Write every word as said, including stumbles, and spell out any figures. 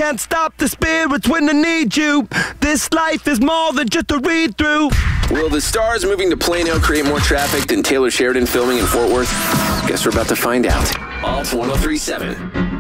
can't stop the spirits when I need you. This life is more than just a read-through. Will the stars moving to Plano create more traffic than Taylor Sheridan filming in Fort Worth? Guess we're about to find out. Alt one oh three point seven.